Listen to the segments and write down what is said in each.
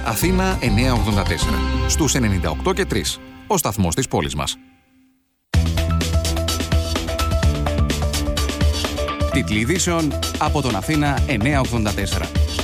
Αθήνα 984. Στους 98 και 3. Ο σταθμός της πόλης μας. Τίτλοι ειδήσεων από τον Αθήνα 984.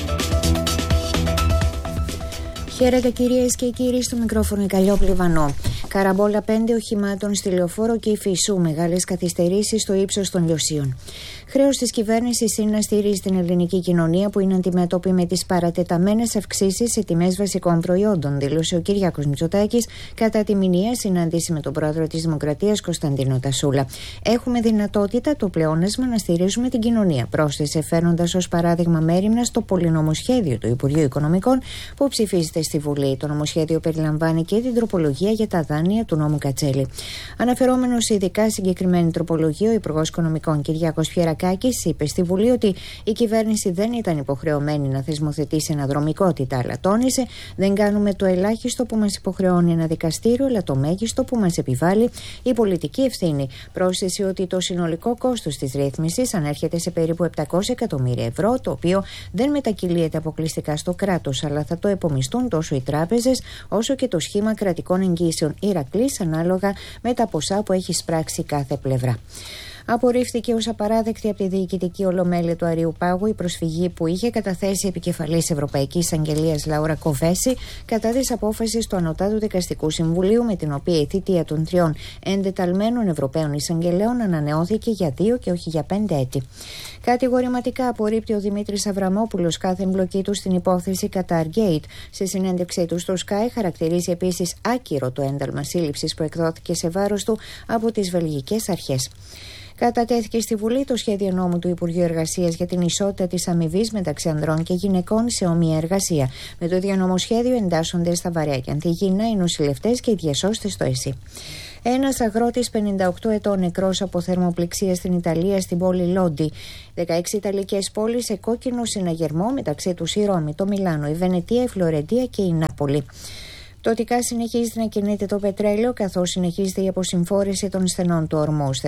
Χαίρετε κυρίες και κύριοι, στο μικρόφωνο η Καλλιόπη Λιβανό. Καραμπόλα 5 οχημάτων στη Λεωφόρο και Ιφισού, μεγάλες καθυστερήσεις στο ύψος των Λιωσίων. Χρέος της κυβέρνησης είναι να στηρίζει την ελληνική κοινωνία που είναι αντιμέτωπη με τις παρατεταμένες αυξήσεις σε τιμές βασικών προϊόντων, δήλωσε ο Κυριάκος Μητσοτάκης κατά τη μηνιαία συνάντηση με τον πρόεδρο της Δημοκρατίας Κωνσταντίνο Τασούλα. Έχουμε δυνατότητα το πλεόνασμα να στηρίζουμε την κοινωνία, πρόσθεσε, φέρνοντας ως παράδειγμα μέριμνα στο πολυνομοσχέδιο του Υπουργείου Οικονομικών που ψηφίζεται στη Βουλή. Το νομοσχέδιο περιλαμβάνει και την τροπολογία για τα δάνεια του νόμου Κατσέλη. Αναφερόμενος ειδικά συγκεκριμένη τροπολογία, ο Υπουργός Οικονομικών Κυριάκος Πιερακάκης είπε στη Βουλή ότι η κυβέρνηση δεν ήταν υποχρεωμένη να θεσμοθετήσει αναδρομικότητα, αλλά τόνισε: δεν κάνουμε το ελάχιστο που μας υποχρεώνει ένα δικαστήριο, αλλά το μέγιστο που μας επιβάλλει η πολιτική ευθύνη. Πρόσθεσε ότι το συνολικό κόστος της ρύθμισης ανέρχεται σε περίπου 700 εκατομμύρια ευρώ, το οποίο δεν μετακυλίεται αποκλειστικά στο κράτος, αλλά θα το επομιστούν τόσο οι τράπεζες όσο και το σχήμα κρατικών εγγύσεων Ηρακλής, ανάλογα με τα ποσά που έχει σπράξει κάθε πλευρά. Απορρίφθηκε ως απαράδεκτη από τη Διοικητική Ολομέλεια του Αριού Πάγου η προσφυγή που είχε καταθέσει επικεφαλής Ευρωπαϊκής Αγγελίας Λάουρα Κοβέση κατά της απόφασης του Ανωτάτου Δικαστικού Συμβουλίου, με την οποία η θητεία των 3 εντεταλμένων Ευρωπαίων εισαγγελέων ανανεώθηκε για 2 και όχι για 5 έτη. Κατηγορηματικά απορρίπτει ο Δημήτρης Αβραμόπουλος κάθε εμπλοκή του στην υπόθεση Qatargate. Σε συνέντευξή του στο Sky χαρακτηρίζει επίσης άκυρο το ένταλμα σύλληψης που εκδόθηκε σε βάρος του από τις βελγικές αρχές. Κατατέθηκε στη Βουλή το σχέδιο νόμου του Υπουργείου Εργασίας για την ισότητα της αμοιβής μεταξύ ανδρών και γυναικών σε όμοια εργασία. Με το ίδιο νομοσχέδιο εντάσσονται στα βαρέα και ανθυγιεινά οι νοσηλευτές και οι διασώστες στο ΕΣΥ. Ένας αγρότης 58 ετών νεκρός από θερμοπληξία στην Ιταλία, στην πόλη Λόντι. 16 Ιταλικές πόλεις σε κόκκινο συναγερμό, μεταξύ τους η Ρώμη, το Μιλάνο, η Βενετία, η Φλωρεντία και η Νάπολη. Τοτικά συνεχίζεται να κινείται το πετρέλαιο, καθώς συνεχίζεται η αποσυμφόρηση των στενών του ορμού στα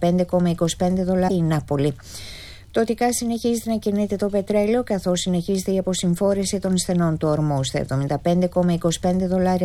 $75,25 η Νάπολη. Τοτικά συνεχίζεται να κινείται το πετρέλαιο, καθώς συνεχίζεται η αποσυμφόρηση των στενών του ορμού στα $75,25